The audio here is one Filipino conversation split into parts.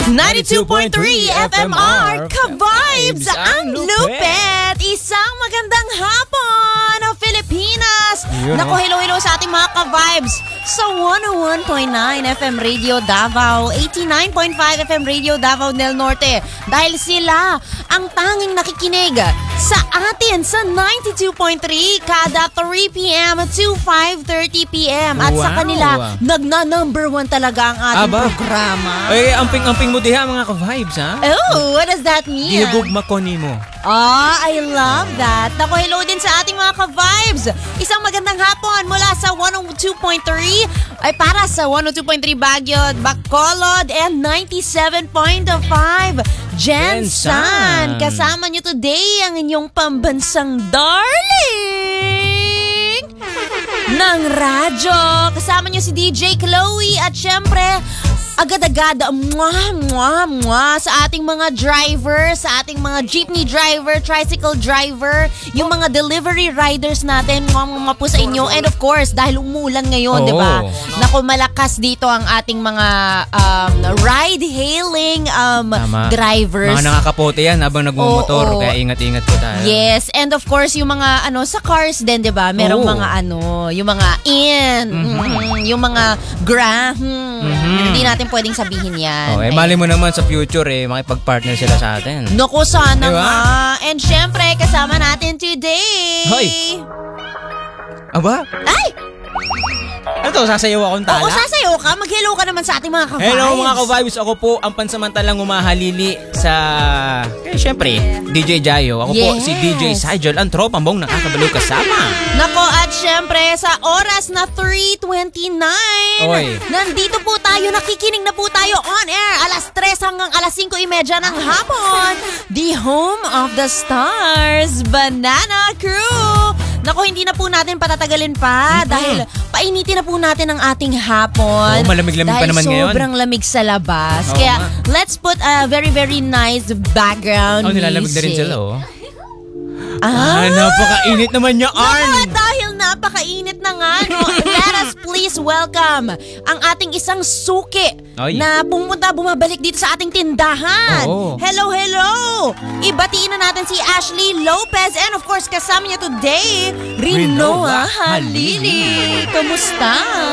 92.3 FMR Ka-Vibes ang lupet. Isang magandang hapon ng Pilipinas. Naku, hello sa ating mga ka-vibes sa 101.9 FM Radio Davao, 89.5 FM Radio Davao del Norte. Dahil sila ang tanging nakikinig sa atin sa 92.3 kada 3 p.m. to 5:30 p.m. At sa kanila, nagna-number 1 talaga ang ating programa. Ay, amping-amping mo diha mga ka-vibes, ha? Oh, what does that mean? Ginugugma ko ni mo. I love that. Naku, hello din sa ating mga ka-vibes. Isang magandang hapon mula sa 102.3 ay para sa 102.3 Baguio, Bacolod and 97.5 Jensan. Kasama niyo today ang inyong pambansang darling ng radyo. Kasama niyo si DJ Chloe at syempre agad-agad sa ating mga driver, sa ating mga jeepney driver, tricycle driver, yung mga delivery riders natin, mga po sa inyo. And of course, dahil umulan ngayon, di ba? Naku, malakas dito ang ating mga ride-hailing drivers. Mga nakakapote yan habang nagmumotor, kaya ingat-ingat po tayo. Yes, and of course, yung mga sa cars din, di ba? Merong mga yung mga yung mga hindi natin pwedeng sabihin yan. Mali mo naman sa future, makipag-partner sila sa atin. Naku, sana nga. And syempre, kasama natin today. Hoy! Aba? Ay! Ano to? Sasayaw akong tala? Oo, sasayaw ka. Mag-hello ka naman sa ating mga ka-vibes. Hello mga ka-vibes. Ako po ang pansamantalang umahalili sa... syempre, DJ Jayo. Ako po si DJ Syjol, ang tropang bong nakakabalo kasama. Nako, at syempre, sa oras na 3:29, nandito po tayo, nakikinig na po tayo on air. Alas 3 hanggang alas 5:30 ng hapon. The home of the stars, Banana Crew. Nako, hindi na po natin patatagalin pa dahil painitin na po natin ang ating hapon. Malamig-lamig pa naman ngayon. Sobrang lamig sa labas. Kaya let's put a very, very nice background music. Nilalamig na rin sila, napakainit naman niya, Arn! Dahil napakainit na nga, let us please welcome ang ating isang suki na bumabalik dito sa ating tindahan. Hello! Ibatiin na natin si Ashley Lopez and of course kasama niya today, Rinoa Halili. Kamusta?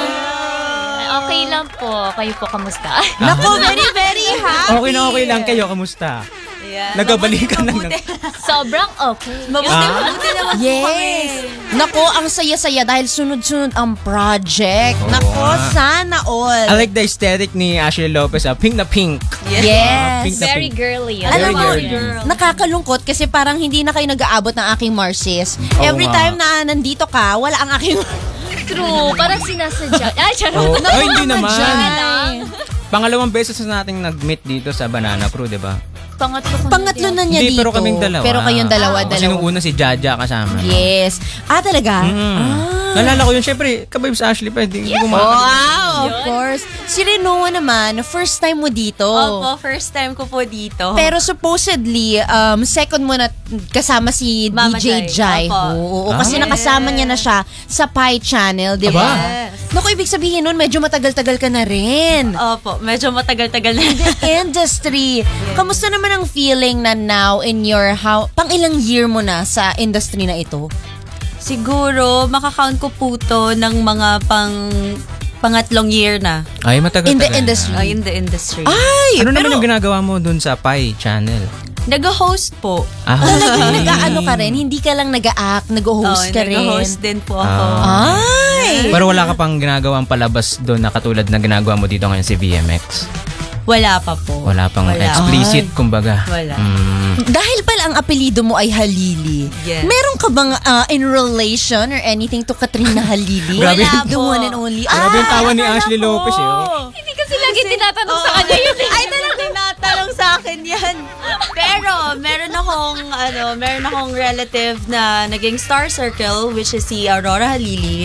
Okay lang po. Kayo po, kamusta? Nako, very, very happy. Okay lang kayo. Kamusta? Nagabalikan lang. Sobrang okay. Mabuti naman po kami. Nako, ang saya-saya dahil sunod-sunod ang project. Nako, sana all. I like the aesthetic ni Ashley Lopez. Pink na pink. Yes. Pink na Very pink. girly. Alam mo, girl. nakakalungkot kasi parang hindi na kayo nag-aabot ng aking Marcis. Every time na nandito ka, wala ang aking... True. Parang sinasadya. Ay, charot. Ay, hindi naman. Lang. Pangalawang beses na nating nag-meet dito sa Banana Crew, di ba? Pangatlo na niya hindi, dito. pero kaming dalawa. Pero kayong dalawa. Kasi nung una si Jaja kasama. Yes. Talaga? Nalala ko yun. Siyempre, kabay sa Ashley pa. Hindi ko Wow, of course. Si Rinoa naman, first time mo dito. Opo, first time ko po dito. Pero supposedly, second mo na kasama si Mama DJ Jai. Oo, kasi nakasama niya na siya sa Pi Channel, di ba? Yes. Naku, ibig sabihin nun, medyo matagal-tagal ka na rin. Opo, medyo matagal-tagal na. Industry. Kamusta naman ang feeling na now in your pang ilang year mo na sa industry na ito? Siguro, makakount ko po to ng mga pangatlong year na. Ay, matagal. In the industry? In the industry. Ay! Ano naman yung ginagawa mo dun sa Pi Channel? Nag-host po. Talagang nag-ano ka rin? Hindi ka lang nag-a-act, nag-host ka rin? Nag-host din po ako. Ay! Pero wala ka pang ginagawang palabas doon na katulad na ginagawa mo dito ngayon si VMX? Wala pa po. Wala pang explicit, kumbaga. Wala. Dahil pala ang apelido mo ay Halili, Yes. meron ka bang in relation or anything to Katrina Halili? Grabe. Wala The po. one and only. Grabe yung tawa ni Ashley Lopez Hindi kasi lagi tinatanong sa kanya yun. Ay, talagang tinatanong sa akin yan. Pero, meron akong relative na naging Star Circle, which is si Aurora Halili.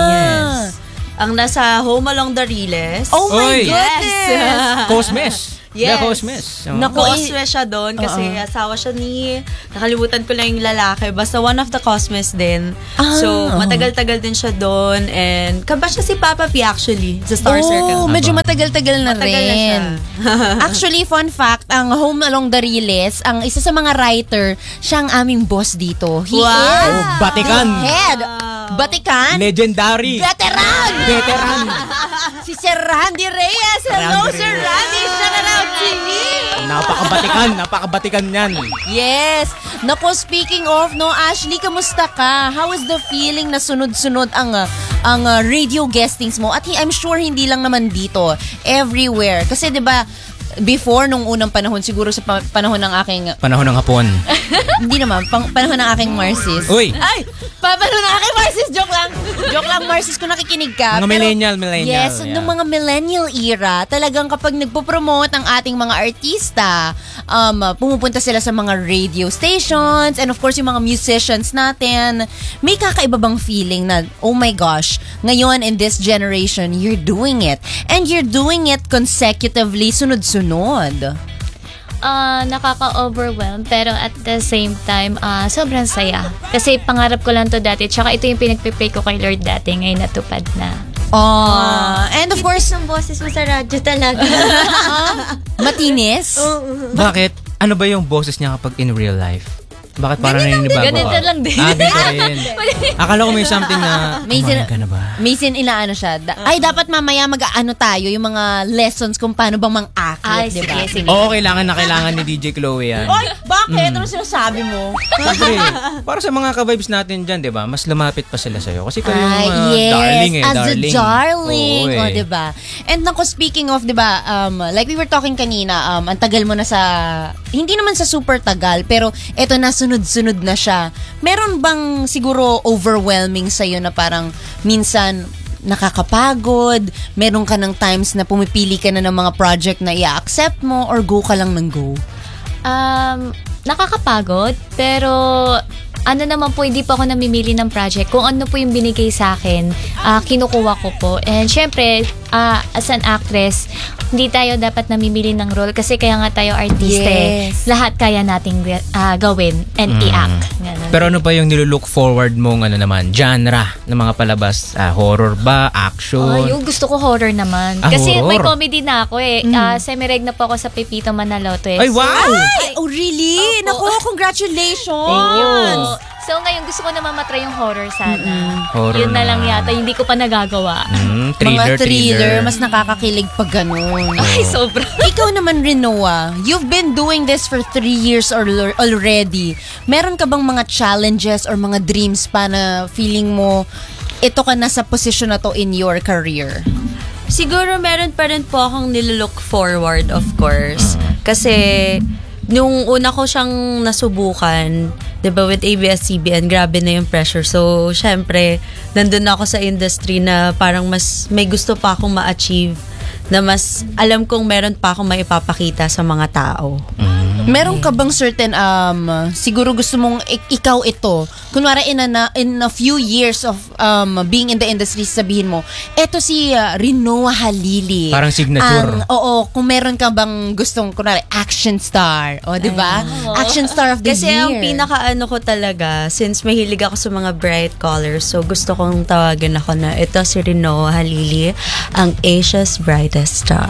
Yes. Ang nasa Home Along the Riles. Oh my Oy. goodness! Cosmes. The Cosmes. Cosme siya doon kasi asawa siya ni, nakalimutan ko lang yung lalaki, basta one of the Cosmes din. So, matagal-tagal din siya doon and kabash siya si Papa P actually sa Star Circle. Medyo matagal-tagal na Matagal na rin. siya. Actually, fun fact, ang Home Along the Riles, ang isa sa mga writer, siya ang aming boss dito. He is Batikan. head. Batikan. Legendary. Veteran. Si Sir Randy Reyes. Hello, Randy Sir Reyes. Randy. Shout out to you. Napakabatikan yan. Yes. Naku, speaking of, no, Ashley, kamusta ka? How is the feeling na sunod-sunod ang radio guestings mo? At I'm sure hindi lang naman dito, everywhere. Kasi 'di ba, before nung unang panahon, siguro sa panahon ng aking Panahon ng hapon. hindi naman, panahon ng aking Marcis. Uy! Ay! Panahon ng aking Marcis! Joke lang, Marcis, kung nakikinig ka. Mga millennial. Yes, yeah. nung mga millennial era, talagang kapag nagpo-promote ang ating mga artista, pumupunta sila sa mga radio stations, and of course, yung mga musicians natin, may kakaiba bang feeling na, oh my gosh, ngayon in this generation, you're doing it. And you're doing it consecutively, sunod-sunod. Nakaka-overwhelm pero at the same time, sobrang saya. Kasi pangarap ko lang to dati. Tsaka ito yung pinagpipray ko kay Lord dati. Ngayon natupad na. And of course, Ang boses mo sa radyo talaga. matinis. Bakit? Ano ba yung boses niya kapag in real life? Bakit parang naninibago? Ganito lang din. Ganito rin. Akala ko may something na, May kumain ka na ba? Minsan inaano siya. Ay, dapat mamaya mag-ano tayo, yung mga lessons kung paano bang mang-akit, Ay, di ba? sige. Oo, kailangan ni DJ Chloe yan. Oy, bakit? Ano sinasabi mo? Siyempre, para sa mga ka-vibes natin dyan, di ba? Mas lumapit pa sila sa'yo. Kasi kayo yung Yes, darling as darling. a darling. Oo, O, diba? And naku, speaking of, diba, like we were talking kanina, ang tagal mo na sa, hindi naman sa super tagal, pero eto na, sunod-sunod na siya. Meron bang siguro overwhelming sa'yo na parang minsan nakakapagod, meron ka ng times na pumipili ka na ng mga project na i-accept mo or go ka lang ng go? Nakakapagod, pero ano naman po, hindi po ako namimili ng project. Kung ano po yung binigay sa akin, kinukuha ko po. And syempre, as an actress, hindi tayo dapat namimili ng role kasi kaya nga tayo artista. Yes. Lahat kaya nating gawin and i-act. Ganun. Pero ano ba yung nilulook forward mong genre ng mga palabas? Horror ba? Action? Yung gusto ko horror naman. Ah, Kasi horror. may comedy na ako eh. Semi-reg na po ako sa Pepito Manaloto eh. Ay, wow! Ay, oh really? Naku, congratulations! Thank you. So ngayon gusto ko naman matry yung horror sana. Horror Yun na lang naman. yata, hindi ko pa nagagawa. Thriller, Mga thriller, mas nakakakilig pag ganun. Ay, sobra. Ikaw naman, Rinoa, you've been doing this for 3 years already. Meron ka bang mga challenges or mga dreams pa na feeling mo ito ka na sa position na to in your career? Siguro meron pa rin po akong nilook forward, of course. Kasi nung una ko siyang nasubukan, 'di ba, with ABS-CBN, grabe na yung pressure. So, syempre, nandun na ako sa industry na parang mas may gusto pa akong ma-achieve, na mas alam kong meron pa akong maipapakita sa mga tao. Meron ka bang certain siguro gusto mong ikaw ito, kunwari in a few years of being in the industry, sabihin mo eto si Rinoa Halili, Parang signature. Oo, kung meron ka bang gustong kunwari action star, o di ba? Action star of the Kasi year. ang pinaka-ano ko talaga, since mahilig ako sa mga bright colors, so gusto kong tawagan ako na ito si Rinoa Halili, ang Asia's brightest star.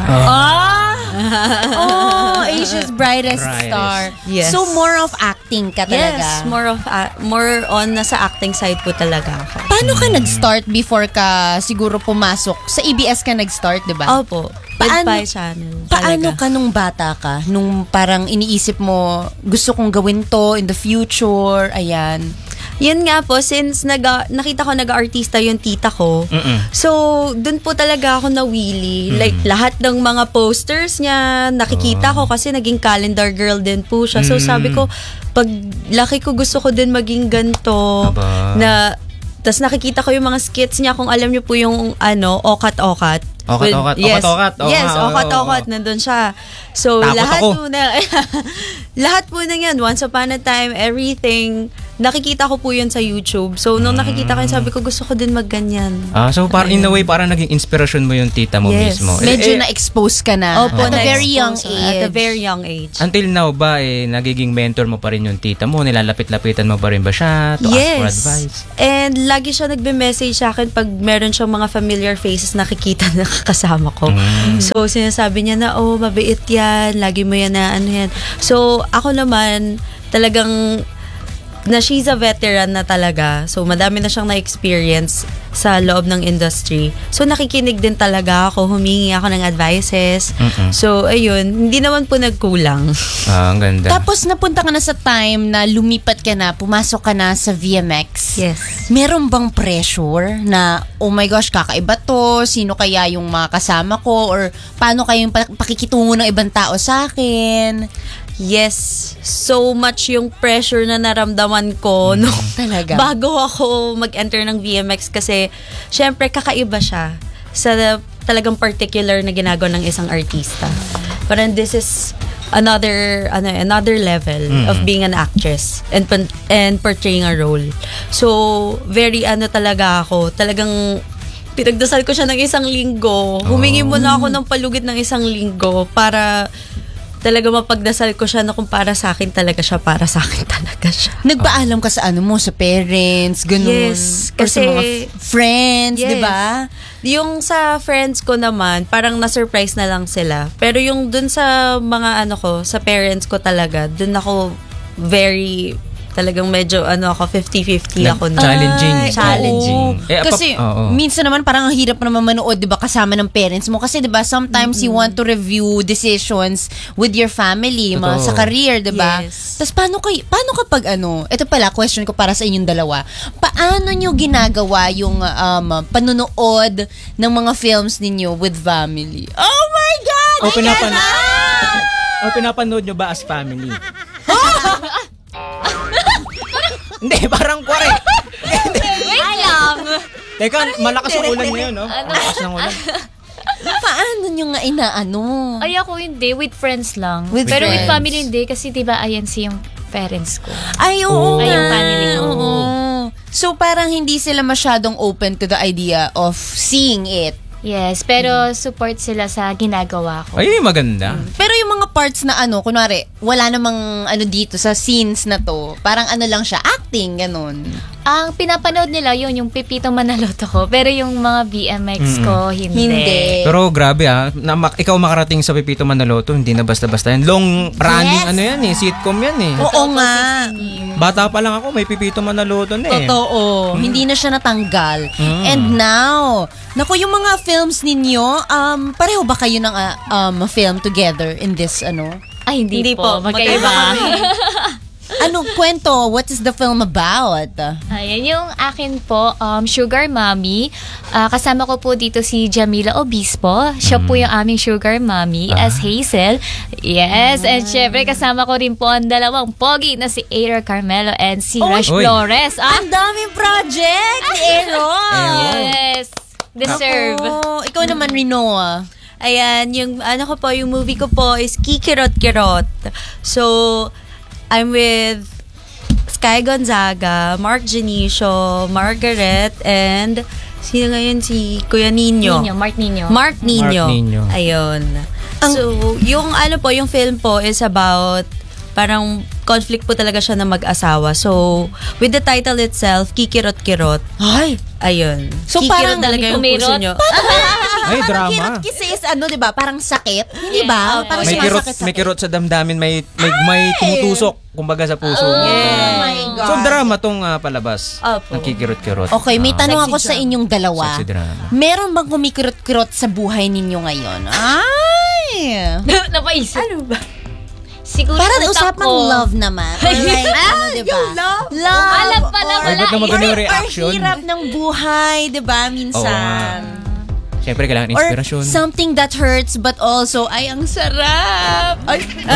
Asia's brightest star. Yes. So more of acting ka talaga. Yes, more on nasa acting side po talaga ako. Paano ka nag-start before ka siguro pumasok? Sa EBS ka nag-start, di ba? Opo. Paano- Paano channel. Paano talaga. ka nung bata ka? Nung parang iniisip mo, gusto kong gawin to in the future, ayan. Yun nga po, since nakita ko nag-artista yung tita ko, so dun po talaga ako nawili. Like, lahat ng mga posters niya, nakikita ko kasi naging calendar girl din po siya. So sabi ko, pag laki ko, gusto ko din maging ganito. Aba. Tas nakikita ko yung mga skits niya, kung alam niyo po yung Okat-Okat. Okat-Okat, Yes, Okat-Okat. Oo yes, nga, oo, Okat-Okat, oo. nandun siya. So, Takot lahat ako. po na, lahat po na yan, Once Upon a Time, everything, nakikita ko po yun sa YouTube. So, nung nakikita ko yun, sabi ko, gusto ko din magganyan. So parang in a way, parang naging inspirasyon mo yung tita mo Yes. mismo. Medyo na-expose ka na. Opo, at a very young na-expose age. At a very young age. Until now ba, nagiging mentor mo pa rin yung tita mo? Nilalapit-lapitan mo pa rin ba siya to ask for advice? And lagi siya nagbe-message sa akin pag meron siyang mga familiar faces nakikita na kasama ko. So, sinasabi niya na, mabait yan, lagi mo yan na ano yan. So, ako naman, talagang she's a veteran na talaga. So, madami na siyang na-experience sa loob ng industry. So, nakikinig din talaga ako. Humingi ako ng advices. So, ayun. Hindi naman po nagkulang. Ang ganda. Tapos napunta ka na sa time na lumipat ka na, pumasok ka na sa VMX. Yes. Meron bang pressure na, oh my gosh, kakaiba to, sino kaya yung mga kasama ko, or paano kayong pakikitungo ng ibang tao sa akin? Yes. So much yung pressure na naramdaman ko no, Talaga? bago ako mag-enter ng VMX kasi syempre kakaiba siya sa talagang particular na ginagawa ng isang artista. Parang this is another level of being an actress and portraying a role. So very talaga ako, talagang pinagdasal ko siya ng isang linggo. Humingi muna ako ng palugit ng isang linggo para talaga mapagdasal ko siya na kung para sa akin talaga siya, para sa akin talaga siya. Nagpaalam ka sa sa parents, ganun. Yes, or sa kasi- mga friends, Yes. di ba? Yung sa friends ko naman, parang na-surprise na lang sila. Pero yung dun sa mga sa parents ko talaga, dun ako talagang medyo ako 50-50 ako na. Challenging. Ay, Challenging. oo. Kasi minsan naman parang ang hirap naman manood, 'di ba, kasama ng parents mo kasi 'di ba sometimes you want to review decisions with your family, Totoo. sa career, 'di ba? Yes. Tapos paano kapag ito pala question ko para sa inyong dalawa. Paano nyo ginagawa yung panonood ng mga films ninyo with family? Oh my god! Pinapanood nyo ba as family? Hindi, parang kware. Wait lang. Teka, malakas ang ulan ngayon, no? Malakas ng ulan. Paano nyo nga inaano? Ay, ako hindi. With friends lang. With Pero friends. with family hindi. Kasi diba, ayan yung parents ko. Ay, oo Ay, nga. yung family ko. Oo. So, parang hindi sila masyadong open to the idea of seeing it. Yes, pero support sila sa ginagawa ko. Ay, maganda. Pero yung mga parts na kunwari, wala namang dito sa scenes na to, parang lang siya, acting, ganun. Ang pinapanood nila yun, yung Pipito Manaloto ko. Pero yung mga BMX ko, hindi. Pero grabe ikaw makarating sa Pipito Manaloto, hindi na basta-basta yan. Long running sitcom yan eh. Oo nga. Bata pa lang ako, may Pipito Manaloto na eh. Totoo. Hindi na siya natanggal. And now, naku, yung mga films ninyo, pareho ba kayo ng film together in this, Ay, hindi po. Magkaiba Magkaiba. kami. Anong kwento? What is the film about? Ayan, yung akin po, Sugar Mommy. Kasama ko po dito si Jamila Obispo. Siya po yung aming Sugar Mommy as Hazel. Yes, and syempre kasama ko rin po ang dalawang pogi na si Aero Carmelo and si Rush Oy. Flores. Ang daming project ni Aaron. Yes, deserve. Oh, ikaw naman, Rinoa. Ayan, yung yung movie ko po is Kikirot-Kirot. So, I'm with Sky Gonzaga, Mark Janicio, Margaret, and sino ngayon si Kuya Nino? Mark Nino. Mark Nino. Mark Nino. Ayun. So, yung yung film po is about parang conflict po talaga siya na mag-asawa. So, with the title itself, Kikirot-Kirot. Ay, Ayun. So, Kikirot parang talaga yung puso kumirot? nyo. Ay, drama. kirot kasi is di ba? Parang sakit. Hindi ba? Parang May kirot, sumasakit-sakit. may kirot sa damdamin, may tumutusok kumbaga sa puso mo. Oh my God. So drama tong palabas. Opo. Ng kikirot-kirot. Okay, may tanong ako sa inyong dalawa. Sexy drama. Meron bang kumikirot-kirot sa buhay ninyo ngayon? Ay! Napaisip. Ano ba? Siguro Para utak usapang ko. love naman. Like, diba? yung love. Love. Alam pala, or- Ay, ba't naman ganun yung or reaction? hirap ng buhay, diba? Minsan. Siyempre, kailangan Or inspirasyon. something that hurts but also, ay, ang sarap. Ay,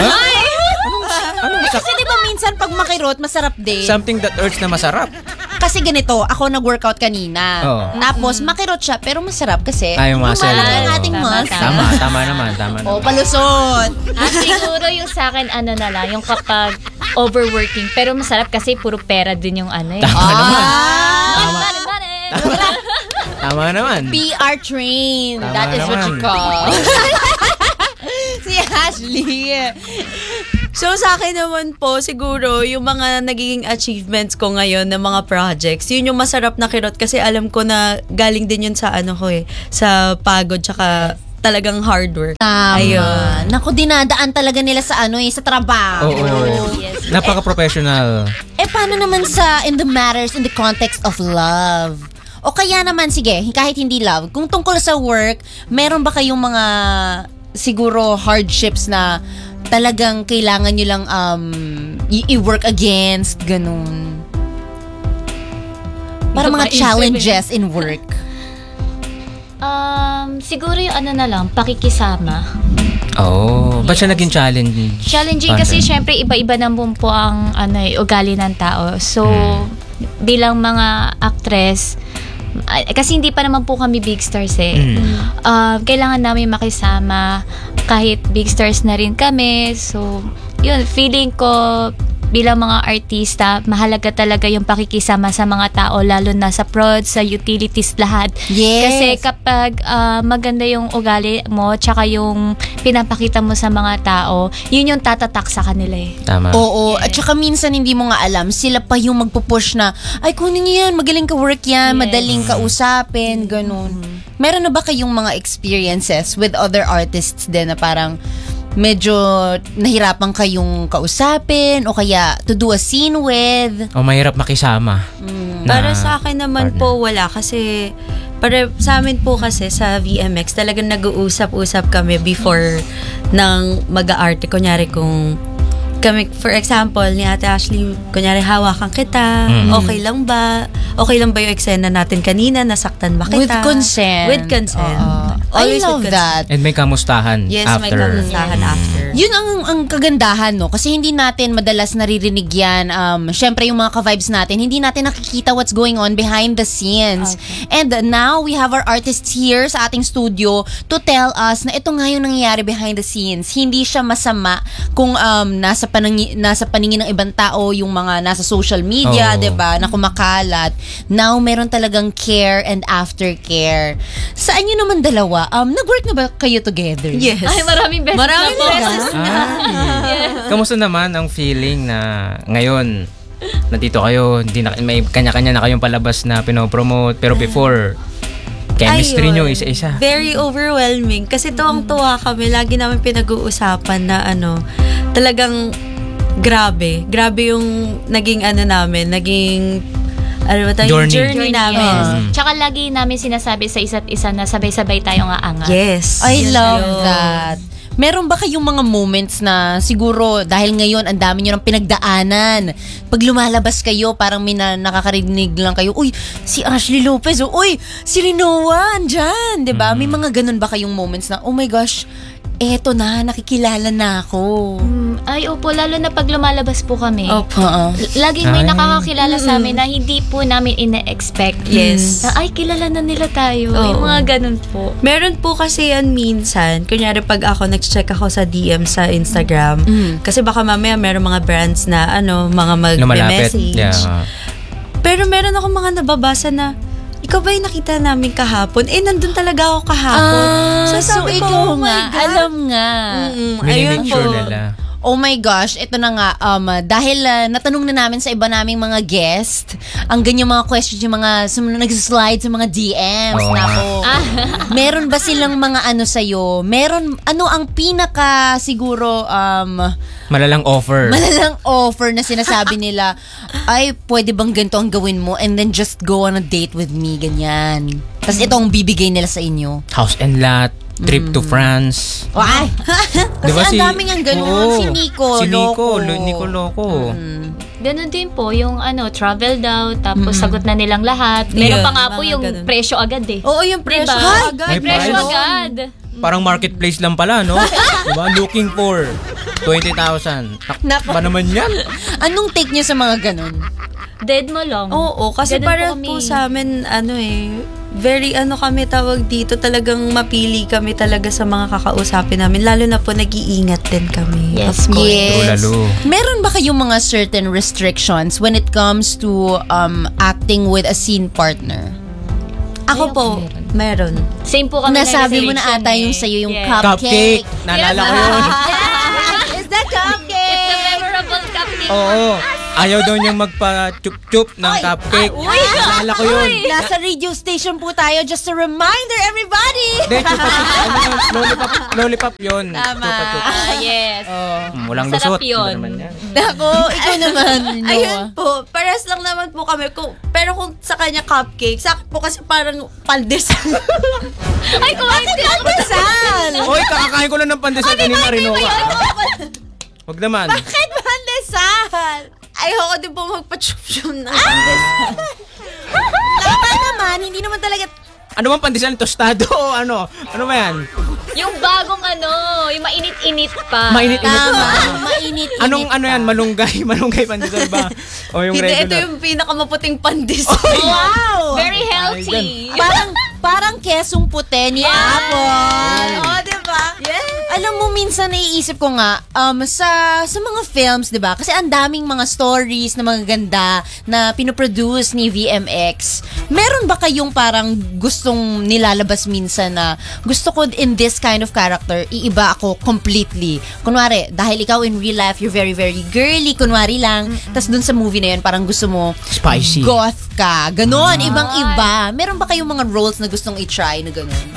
kasi di ba minsan pag makirot, masarap din. Something that hurts na masarap. Kasi ganito, ako nag-workout kanina. Oo. Tapos, makirot siya, pero masarap kasi. Ay, yung muscle. Lumalaki ang Oo. ating Tama, muscle. Tama naman. O, palusot. Siguro yung sa akin, ano na lang, yung kapag overworking. Pero masarap kasi puro pera din yung ano eh. Tama naman. Money. Tama naman. PR train. Tama That is what you naman. call. Si Ashley. So sa akin naman po, siguro, yung mga nagiging achievements ko ngayon ng mga projects, yun yung masarap na kirot kasi alam ko na galing din yun sa sa pagod tsaka talagang hard work. Ayun. Naku, dinadaan talaga nila sa sa trabaho. Oo. Yes. Napaka-professional. Paano naman in the matters, in the context of love? O kaya naman, sige, kahit hindi love, kung tungkol sa work, meron ba kayong mga siguro hardships na talagang kailangan nyo lang i-work against, ganun? Para mga challenges in work. Siguro yung ano na lang, pakikisama. Ba't siya naging challenge? Challenging kasi syempre iba-iba naman po ang ugali ng tao. So, bilang mga actress, kasi hindi pa naman po kami big stars eh. Kailangan namin makisama kahit big stars na rin kami. So, yun, feeling ko bilang mga artista, mahalaga talaga yung pakikisama sa mga tao, lalo na sa prod, sa utilities, lahat. Yes. Kasi kapag maganda yung ugali mo, tsaka yung pinapakita mo sa mga tao, yun yung tatatak sa kanila eh. Tama. Oo, at saka minsan hindi mo nga alam, sila pa yung magpupush na, ay kunin niyo yan, magaling ka work yan, Yes. madaling kausapin, ganun. Meron na ba kayong mga experiences with other artists din na parang medyo nahirapan kayong kausapin o kaya to do a scene with? Mahirap makisama. Para sa akin naman po, wala. Kasi, sa amin po kasi sa VMX, talagang nag-uusap-usap kami before ng mag-aarte. Kunyari kung kami, for example, ni Ate Ashley, kunyari hawakan kita, okay lang ba? Okay lang ba yung eksena natin kanina? Nasaktan ba kita? With consent. With consent. I Always love with that. And may kamustahan Yes, after. may kamustahan after. Yun ang kagandahan, no? Kasi hindi natin madalas naririnig yan. Syempre, yung mga ka-vibes natin, hindi natin nakikita what's going on behind the scenes. And now, we have our artists here sa ating studio to tell us na ito nga yung nangyayari behind the scenes. Hindi siya masama kung nasa paningin ng ibang tao, yung mga nasa social media, Oo. 'di ba, na kumakalat. Now, meron talagang care and aftercare. Saan nyo naman dalawa? Nag-work na ba kayo together? Yes. Ay, maraming beses Maraming na po. beses. Kamusta naman ang feeling na ngayon nandito kayo, hindi na, may kanya-kanya na kayong palabas na pinopromote, pero before chemistry Ayun. nyo isa-isa. Very overwhelming. Kasi tuwang-tuwa kami. Lagi namin pinag-uusapan na talagang grabe. Grabe yung naging naging journey namin. Tsaka lagi namin sinasabi sa isa't isa na sabay-sabay tayong aangat. Yes. I Yes, love yun. that. Meron ba kayong mga moments na siguro dahil ngayon ang dami nyo ng pinagdaanan, pag lumalabas kayo parang nakakarinig lang kayo, uy, si Ashley Lopez, uy, si Rinoa, andyan, diba? May mga ganun ba kayong moments na, oh my gosh, eto na, nakikilala na ako. Ay, opo, lalo na pag lumalabas po kami. Opo. Laging may Ay. nakakakilala sa amin na hindi po namin ina-expect. Yes. Na, ay, kilala na nila tayo. Oo. Yung mga ganun po. Meron po kasi yan minsan. Kunyari pag ako, nag-check ako sa DM sa Instagram. Kasi baka mamaya meron mga brands na mga Lumalapit. mag-message. Yeah. Pero meron ako mga nababasa na, ikaw ba yung nakita namin kahapon? Nandun talaga ako kahapon. So sabi ko, ikaw oh my nga, God. alam nga. Ayun Minimake po. sure nila. Oh my gosh, ito na nga, dahil natanong na namin sa iba naming mga guest, ang ganyang mga questions, yung mga nag-slide sa mga DMs, Oo. nako. Meron ba silang mga sa'yo? Ano ang pinaka siguro, Malalang offer. malalang offer na sinasabi nila, ay, pwede bang ganito ang gawin mo and then just go on a date with me, ganyan. Tapos ito ang bibigay nila sa inyo. House and lot. Trip to France. Ay! Kasi Diba ang daming ang ganun. Oo. Si Nico, Si Nico, loko. Nico Loco. Ganun din po, yung travel daw, tapos sagot na nilang lahat. Meron pa nga po mga yung ganun. presyo agad eh. Oo, yung presyo. Diba? Hay! Agad. May presyo price. agad. Parang marketplace lang pala, no? Diba? Looking for 20,000. Nako. Ba naman yan? Anong take niyo sa mga ganun? Dead mo lang. Oo, kasi Ganun para kami. po sa amin, very kami tawag dito, talagang mapili kami talaga sa mga kakausapin namin. Lalo na po nag-iingat din kami. Yes, Of course. Yes. Lalo. Meron ba kayong mga certain restrictions when it comes to acting with a scene partner? Ako po, meron. Same po kami. Nasabi mo na restriction ata yung sa'yo yung cupcake. Naalala ko yun. Is that cupcake? It's a memorable cupcake. Oo. Ayaw daw niyang magpa-chup-chup ng cupcake. Naalala ko yun. Nasa radio station po tayo. Just a reminder, everybody! Hindi, chupa-chup. Ano yun? Lollipop yun. Chupa-chup. Yes. Walang Masarap lusot. yun. Iba naman yan. Ako, ikaw naman, Noah. Ayun po, pares lang naman po kami. Pero kung sa kanya cupcake, sa akin po kasi parang pandesal. Ay, kumain din ako. Pandesal! Oy, kakakain ko lang ng pandesal kanina, Rinoa. Huwag naman. Bakit pandesal? Ayoko din po magpa-chup-chup na pandesal. Tama naman, hindi naman talaga... Ano bang pandesal? Tostado o ano? Ano ba yan? Yung bagong yung mainit-init pa. Mainit-init Tama, pa. mainit-init. Anong ano yan? Malunggay? Malunggay pandesal ba? O yung Hindi, ito regular? yung pinakamaputing pandesal. Wow! Very healthy. Parang kesong puti ni Apple. Oh, diba? Yes. Alam mo, minsan naiisip ko nga, sa mga films, di ba? Kasi ang daming mga stories na mga ganda na pinoproduce ni VMX. Meron ba kayong parang gustong nilalabas minsan na gusto ko in this kind of character, iiba ako completely? Kunwari, dahil ikaw in real life, you're very, very girly, kunwari lang. Tas dun sa movie na yun, parang gusto mo Spicy. goth ka. Ganon, ibang-iba. Meron ba kayong mga roles na gustong i-try na ganon?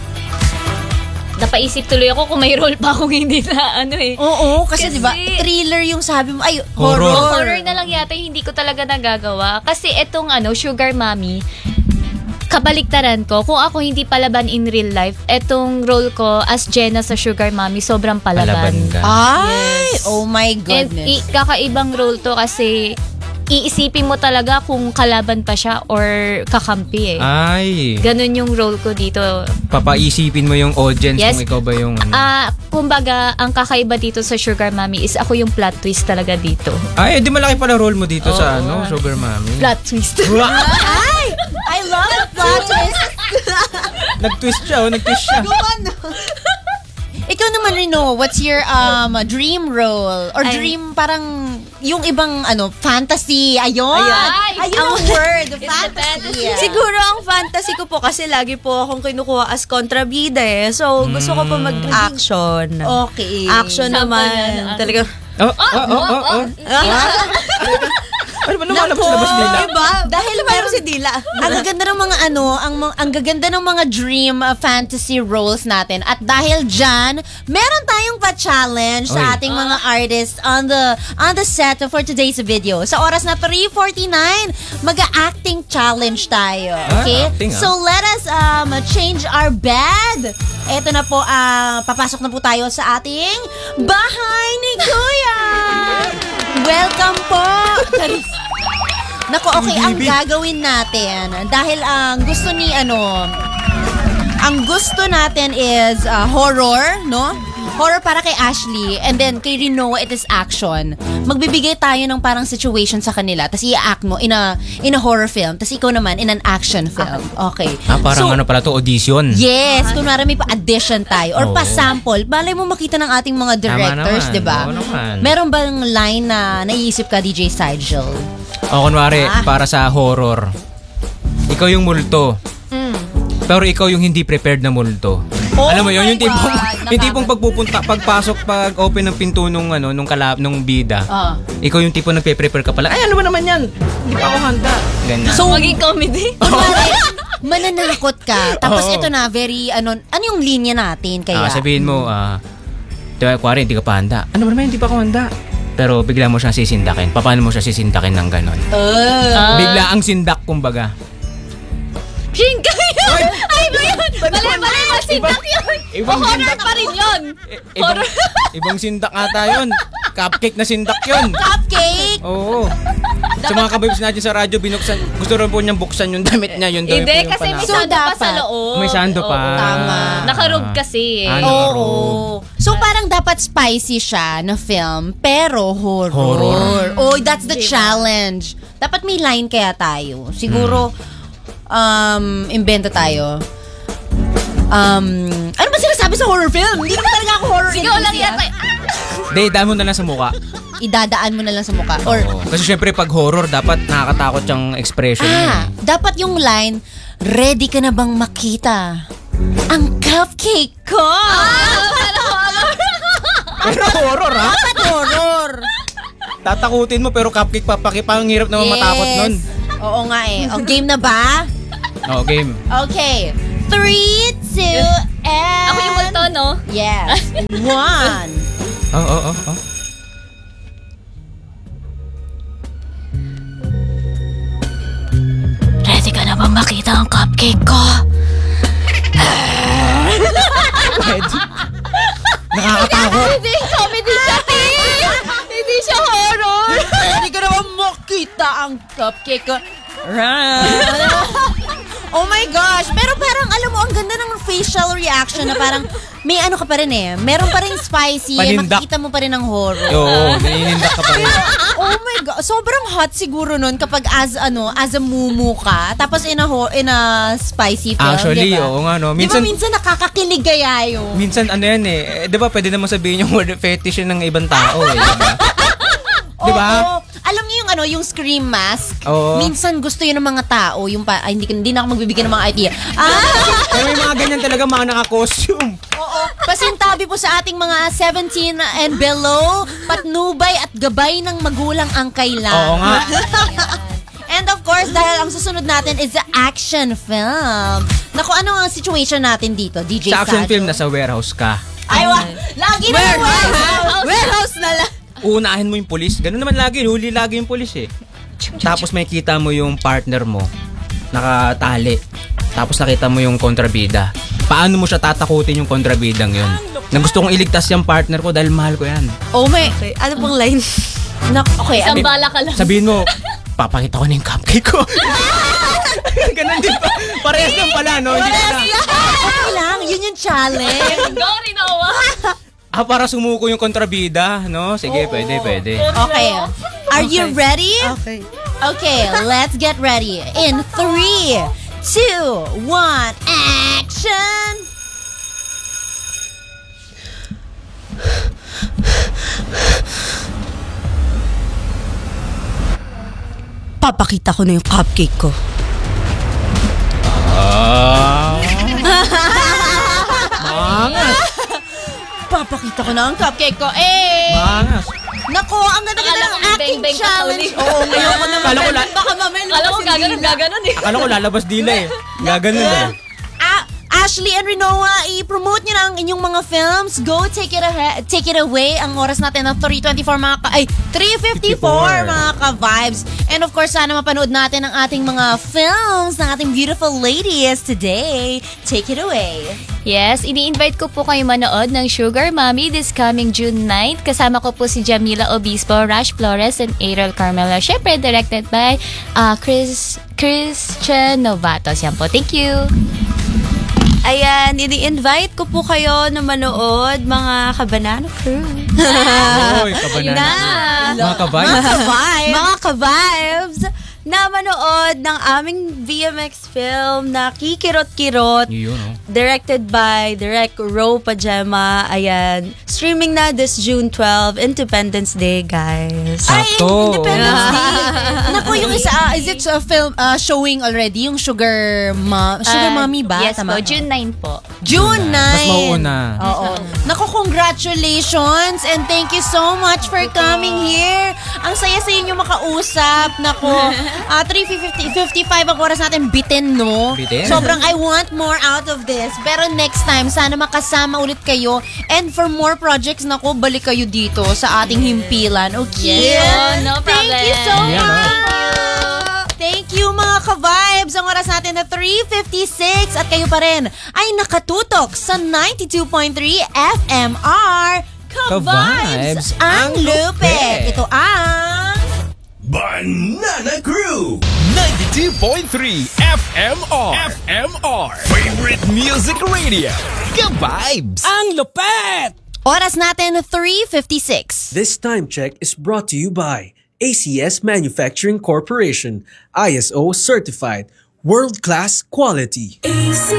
Napaisip tuloy ako kung may role pa akong hindi na Oo, kasi, Kasi- di ba, thriller yung sabi mo, ay, Horror. Horror na lang yata yung hindi ko talaga nagagawa. Kasi etong Sugar Mommy, kabaliktaran ko, kung ako hindi palaban in real life, etong role ko as Jenna sa Sugar Mommy, sobrang Palaban palaban. ka. Ay, oh my And goodness. kakaibang role to kasi iisipin mo talaga kung kalaban pa siya or kakampi Ay. Ganon yung role ko dito. Papaisipin mo yung audience Yes. kung ikaw ba yung... Kumbaga, ang kakaiba dito sa Sugar Mommy is ako yung plot twist talaga dito. Ay, di malaki pala role mo dito sa Sugar Mommy. Plot twist. Ay, I love the plot twist. Nag-twist siya, nag-twist siya. Ikaw naman, Rino, what's your dream role? Or dream, parang, yung ibang, fantasy. Ayun. Ayun ang word, fantasy. Siguro ang fantasy ko po kasi lagi po akong kinukuha as kontrabida eh. So, gusto ko po mag-action. Okay. Action naman. Talagang, Ano ba lumalabas-labas nila? diba? Dahil meron si Dila. ang gaganda ng mga ang gaganda ng mga dream fantasy roles natin. At dahil dyan, meron tayong pa-challenge sa Oy. ating mga artists on the set for today's video. Sa oras na 3:49, mag-acting challenge tayo. Okay? acting, So let us change our bed. Eto na po, papasok na po tayo sa ating bahay ni Kuya. Welcome po. Nako, okay, ang gagawin natin, dahil ang gusto natin is horror, no? Horror para kay Ashley, and then kay Rino, it is action. Magbibigay tayo ng parang situation sa kanila, tapos i-act mo in a horror film, tapos ikaw naman in an action film. Okay. Parang So, pala to, audition. yes, kunwari may pa-addition tayo or Oo. pa-sample. Balay mo makita ng ating mga directors, naman. di ba? Oo naman. Meron bang line na naiisip ka, DJ Sigel? O kunwari, para sa horror, ikaw yung multo. Pero ikaw yung hindi prepared na multo. Oh Alam mo yun, my yung tipong, God, yung tipong pagpasok, pag-open ng pinto nung bida. Ikaw yung tipong nagpe-prepare ka pala. Ay, ano ba naman yan? Hindi pa ako handa. Ganyan. So, Maging comedy. kunwari, mananakot ka. Tapos Oo. ito na, very, ano yung linya natin kaya? Sabihin mo, kuwari, hindi ka pa handa. Ano ba naman, hindi pa ako handa. Pero bigla mo siyang sisindakin. Paano mo siya sisindakin ng ganon? Bigla ang sindak, kumbaga. Shinka yun! Ay, ba yun? Mali, masindak yun! Ibang Horror sindak. pa rin yun! Ibang sindak ata yun. Cupcake na sindak yun. Cupcake! Oo. Sa mga kabibs natin sa radyo, binuksan. Gusto rin po niyang buksan yung damit niya. Yun daw Hindi, po yung kasi may panahon. So, sando pa sa dapat. loob. May sando pa. Oo. Tama. Nakarob kasi eh. Oo. So, parang dapat spicy siya na film, pero horror. Horror. Oh, that's the challenge. Dapat may line kaya tayo. Siguro, Imbento tayo. Ano ba sinasabi sa horror film? Hindi naman talaga ako horror Sigaw lang yata. Hindi, daan mo na lang sa mukha. Idadaan mo na lang sa mukha. Or, Oo. Kasi syempre pag horror, dapat nakakatakot yung expression mo. dapat yung line, ready ka na bang makita ang cupcake ko? Pero horror, ha? Dapat horror. Tatakutin mo pero cupcake papakipang hirap naman matakot nun. Oo nga eh. O, game na ba? Oo, game. Okay. 3, 2, and... Ako yung multo, no? Yes. 1. Oo. Ready ka na ba makita ang cupcake ko? Nakakatakot. Hindi, comedy siya, Hindi siya horror. Hindi ko naman makita ang cupcake ko. Oh my gosh. Pero parang, alam mo, ang ganda ng facial reaction na parang may ano ka pa rin eh. Meron pa rin spicy. Panindak. Makikita mo pa rin ang horror. Oo, nainindak ka pa rin. Oh my God. Sobrang hot siguro nun kapag as a mumu ka. Tapos in a spicy film, Actually, diba? oo nga, no. Diba minsan nakakakilig kaya yun? Minsan ano yan eh. Di ba pwede naman sabihin yung word fetish yun ng ibang tao eh. Diba? Oo. Alam niyo yung yung scream mask? Oo. Minsan gusto yun ng mga tao. Yung hindi na ako magbibigay ng mga idea. Pero may mga ganyan talaga mga naka-costume. Oo. Pasintabi po sa ating mga 17 and below, patnubay at gabay ng magulang ang kailangan. Oo nga. And of course, dahil ang susunod natin is the action film. Naku, ano ang situation natin dito, DJ Sa action Sajo? film, nasa warehouse ka. Ay, lagi na warehouse na lang. Uunahin mo yung pulis. Ganun naman lagi. Huli lagi yung pulis eh. Tapos may kita mo yung partner mo. Nakatali. Tapos nakita mo yung kontrabida. Paano mo siya tatakutin yung kontrabidang yun? Na gusto kong iligtas yung partner ko dahil mahal ko yan. Oh my. Okay, ano pong line? Okay, Isang bala ka lang. Sabihin mo, papakita ko na yung cupcake ko. Ganun din pa. Parehas lang pala, no? Hindi pala. okay lang. Yun yung challenge. Go, Rinoa. Para sumuko yung kontrabida, no? Sige, pwede. Okay. Are you ready? Okay. Okay, let's get ready. In 3, 2, 1, action! Papakita ko na yung cupcake ko. Mangas! Papakita ko na ang cupcake ko. Eh! Mangas! Nako, ang ganda-ganda ng Akala ko acting bang-bang ka challenge. uli. Oo, ngayon ko naman. Akala ko Baka mamaya Alam ko, gaganon eh. Akala ko lalabas dila eh. Gaganon eh. Ashley and Rinoa, i-promote nyo na ang inyong mga films. Go, take it away. Ang oras natin na 3:54 mga ka-vibes. And of course, sana mapanood natin ang ating mga films ng ating beautiful ladies today. Take it away. Yes, ini-invite ko po kayo manood ng Sugar Mommy this coming June 9. Kasama ko po si Jamila Obispo, Rash Flores, and Ariel Carmelo. Syempre, directed by Christian Novatos. Yan po. Thank you. Ayan, ini-invite ko po kayo na manood, mga Kabanano Crew. Oy, kabanana. Mga kabay. Mga ka-vibes na manood ng aming VMX film na Kikirot-Kirot. Yun, oh. Directed by Direk Ro Pajama. Ayan. Streaming na this June 12, Independence Day, guys. Sakto. Independence Day. Naku, yung isa, is it a film showing already? Yung Sugar Mommy ba? Yes Tama? po, June 9 po. June 9. Mas mauuna. Oo. Naku, congratulations and thank you so much for coming here. Ang saya sa inyo makausap. Naku, 3:55 ang oras natin. Bitin, no? Bitin. Sobrang I want more out of this. Pero next time, sana makasama ulit kayo. And for more projects, naku, balik kayo dito sa ating himpilan. Okay? Yes. No Thank you so problem. Yeah, no? much. Thank you mga ka-vibes. Ang oras natin na 3:56 at kayo pa rin ay nakatutok sa 92.3 FMR Ka-vibes ang lupit. Ito ang Banana Crew 92.3 FMR Favorite Music Radio Ka-vibes Ang lupet! oras natin 3:56. This time check is brought to you by ACS Manufacturing Corporation, ISO certified, World-class quality.